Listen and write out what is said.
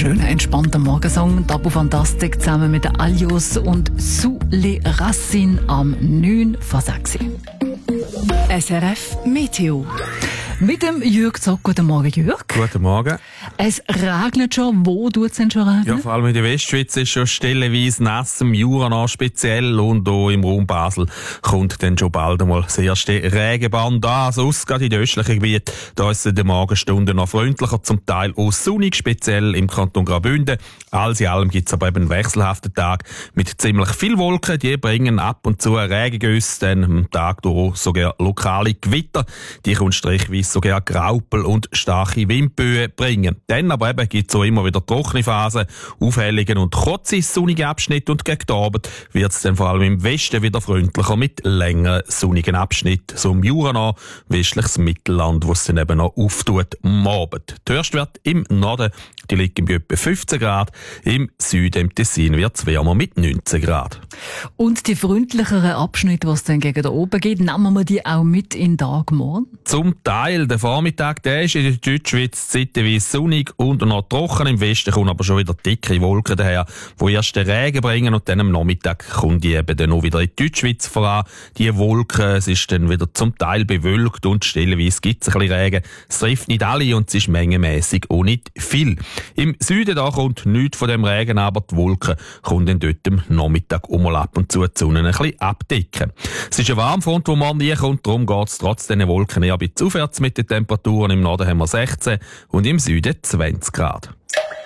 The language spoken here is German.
schöner, entspannter Morgensong. Tabu Fantastic zusammen mit den Alios und Sous les Racines am 9 vor 6. SRF Meteo. Mit dem Jürg Zock. Guten Morgen, Jürg. Guten Morgen. Es regnet schon. Wo tut es denn schon regnen? Ja, vor allem in der Westschweiz ist schon stellenweise nass, im Jura speziell, und auch im Raum Basel kommt dann schon bald einmal das erste Regenband an. Sonst gerade in den östlichen Gebieten, da ist es in den Morgenstunden noch freundlicher, zum Teil auch sonnig, speziell im Kanton Graubünden. Alles in allem gibt es aber eben einen wechselhaften Tag mit ziemlich viel Wolken. Die bringen ab und zu Regengüsse, dann am Tag durch sogar lokale Gewitter. Die können strichweise sogar Graupel und starke Windböen bringen. Dann aber eben gibt es auch immer wieder trockene Phasen, Aufhellungen und kurze sonnige Abschnitte, und gegen den Abend wird es dann vor allem im Westen wieder freundlicher mit längeren sonnigen Abschnitten. So im Jura noch, westliches Mittelland, wo es dann eben noch auftut am Abend. Der Höchstwert im Norden, die liegen bei etwa 15 Grad, im Süden, im Tessin, wird es wärmer mit 19 Grad. Und die freundlicheren Abschnitte, die es dann gegen den oben geht, nehmen wir die auch mit in den Tag morgen? Zum Teil. Der Vormittag, der ist in der Deutschschweiz zeitweise sonnig und noch trocken. Im Westen kommen aber schon wieder dicke Wolken daher, die erst den Regen bringen, und dann am Nachmittag kommen die eben dann auch wieder in die Deutschschweiz voran. Die Wolken, es ist dann wieder zum Teil bewölkt und stellenweise gibt es ein bisschen Regen. Es trifft nicht alle und es ist mengenmässig auch nicht viel. Im Süden da kommt nichts von dem Regen, aber die Wolken kommen dann dort am Nachmittag auch mal ab und zu die Sonne ein bisschen abdecken. Es ist ein Warmfront, wo morgen nie kommt, darum geht es trotz diesen Wolken eher ein bisschen aufwärts mit den Temperaturen. Im Norden haben wir 16 und im Süden 20 Grad.